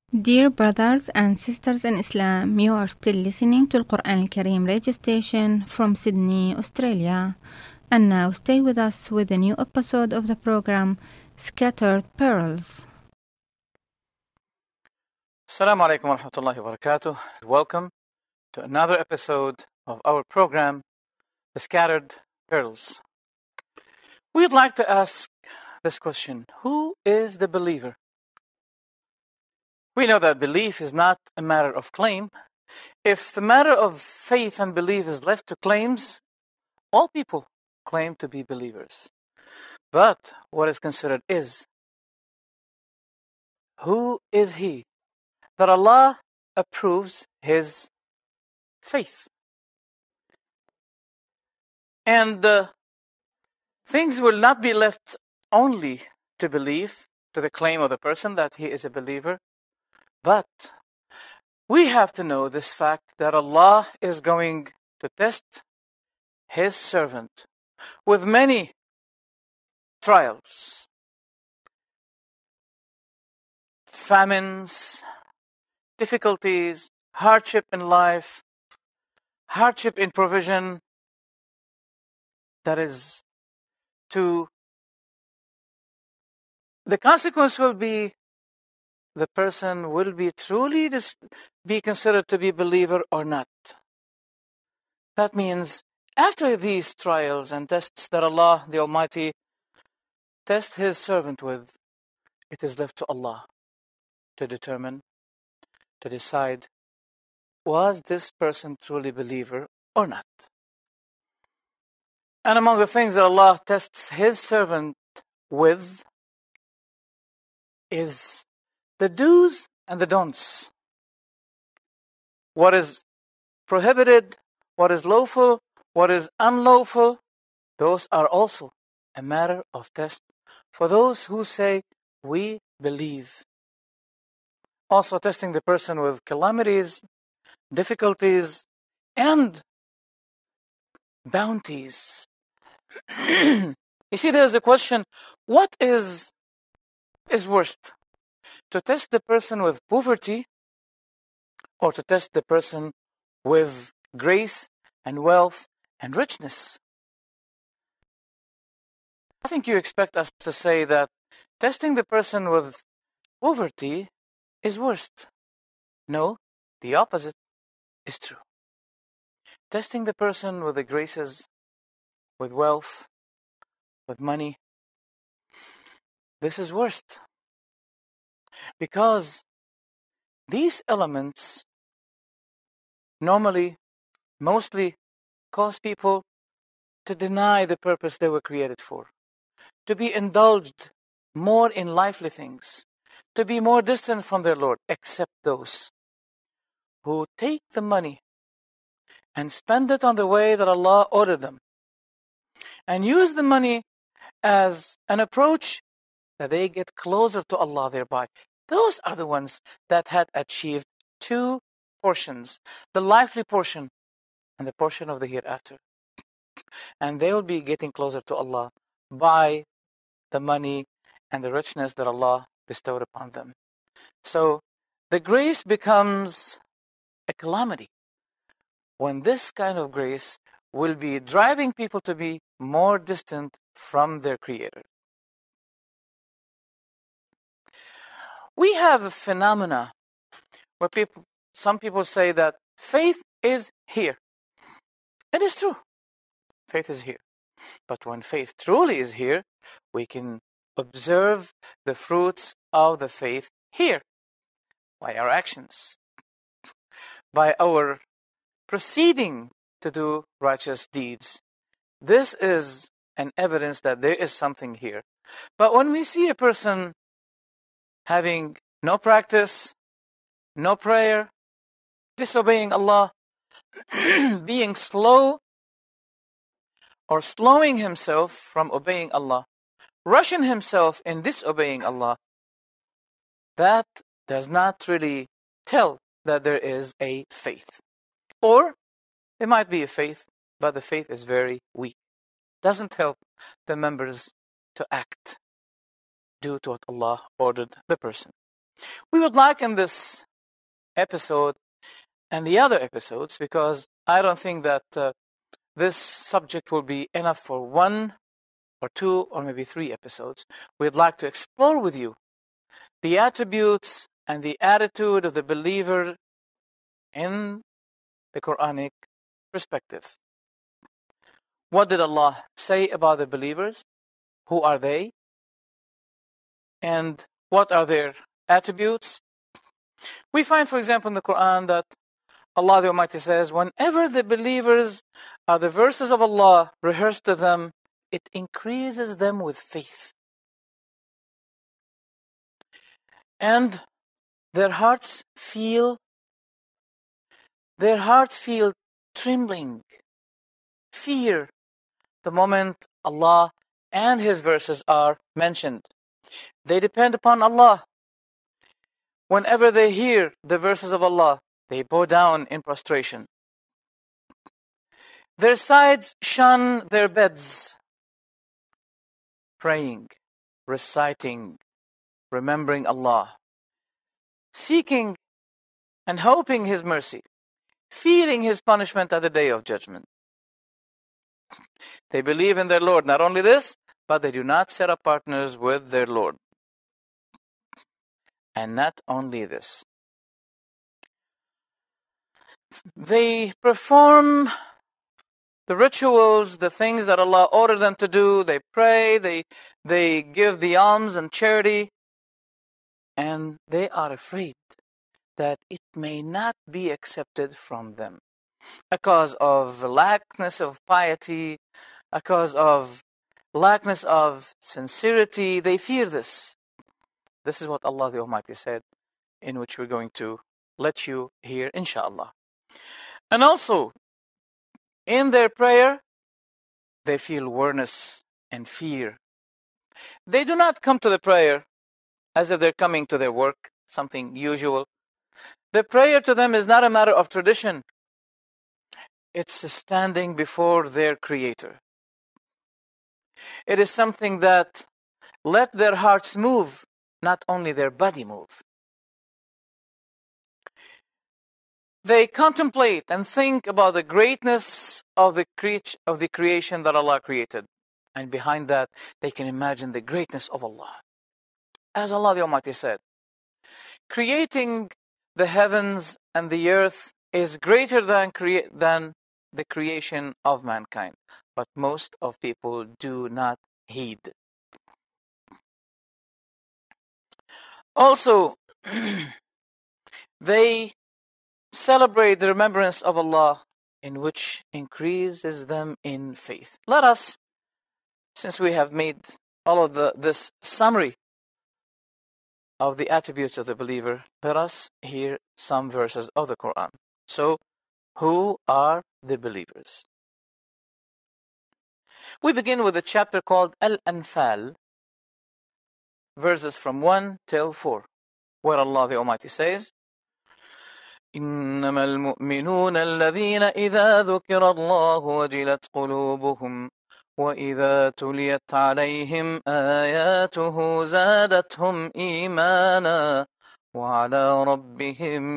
Dear brothers and sisters in Islam, you are still listening to Al-Quran Al-Kareem radio station from Sydney, Australia. And now stay with us with a new episode of the program, Scattered Pearls. Assalamu alaikum wa rahmatullahi wa barakatuh. Welcome to another episode of our program, The Scattered Pearls. We'd like to ask this question: who is the believer? We know that belief is not a matter of claim. If the matter of faith and belief is left to claims, all people claim to be believers. But what is considered is, who is he that Allah approves his faith? And things will not be left only to belief, to the claim of the person that he is a believer, but we have to know this fact that Allah is going to test his servant with many trials, famines, difficulties, hardship in life, hardship in provision. That is, the consequence will be the person will be truly be considered to be a believer or not. That means after these trials and tests that Allah the Almighty tests his servant with, it is left to Allah to determine, to decide, was this person truly a believer or not? And among the things that Allah tests his servant with is the do's and the don'ts. What is prohibited, what is lawful, what is unlawful, those are also a matter of test for those who say, we believe. Also testing the person with calamities, difficulties, and bounties. You see, there's a question, what is worst? To test the person with poverty, or to test the person with grace and wealth and richness? I think you expect us to say that testing the person with poverty is worst. No, the opposite is true. Testing the person with the graces, with wealth, with money, this is worst. Because these elements normally, mostly, cause people to deny the purpose they were created for, to be indulged more in lively things, to be more distant from their Lord, except those who take the money and spend it on the way that Allah ordered them, and use the money as an approach that they get closer to Allah thereby. Those are the ones that had achieved two portions, the lively portion and the portion of the hereafter. And they will be getting closer to Allah by the money and the richness that Allah bestowed upon them. So the grace becomes a calamity when this kind of grace will be driving people to be more distant from their Creator. We have a phenomena where some people say that faith is here. It is true. Faith is here. But when faith truly is here, we can observe the fruits of the faith here by our actions, by our proceeding to do righteous deeds. This is an evidence that there is something here. But when we see a person having no practice, no prayer, disobeying Allah, being slow or slowing himself from obeying Allah, rushing himself in disobeying Allah, that does not really tell that there is a faith. Or there might be a faith, but the faith is very weak. Doesn't help the members to act, do to what Allah ordered the person. We would like in this episode and the other episodes, because I don't think that this subject will be enough for 1 or 2 or maybe 3 episodes. We'd like to explore with you the attributes and the attitude of the believer in the Quranic perspective. What did Allah say about the believers? Who are they? And what are their attributes? We find, for example, in the Quran that Allah the Almighty says, whenever the believers are the verses of Allah rehearsed to them, it increases them with faith. And their hearts feel trembling, fear, the moment Allah and His verses are mentioned. They depend upon Allah. Whenever they hear the verses of Allah, they bow down in prostration. Their sides shun their beds, praying, reciting, remembering Allah, seeking and hoping His mercy, fearing His punishment at the Day of Judgment. They believe in their Lord. Not only this, but they do not set up partners with their Lord. And not only this, they perform the rituals, the things that Allah ordered them to do. They pray, they give the alms and charity, and they are afraid that it may not be accepted from them. Because of lackness of piety, because of lackness of sincerity, they fear this. This is what Allah the Almighty said, in which we're going to let you hear, inshallah. And also, in their prayer, they feel weariness and fear. They do not come to the prayer as if they're coming to their work, something usual. The prayer to them is not a matter of tradition. It's standing before their Creator. It is something that let their hearts move, not only their body move. They contemplate and think about the greatness of the creation that Allah created. And behind that, they can imagine the greatness of Allah. As Allah the Almighty said, creating the heavens and the earth is greater than the creation of mankind. But most of people do not heed. Also, they celebrate the remembrance of Allah, in which increases them in faith. Let us, since we have made all of this summary of the attributes of the believer, let us hear some verses of the Quran. So, who are the believers? We begin with a chapter called Al-Anfal, verses from 1 till 4, where Allah the Almighty says, إنما المؤمنون الذين إذا ذكر الله وجلت قلوبهم وإذا تليت عليهم آياته زادتهم إيمانا وعلى ربهم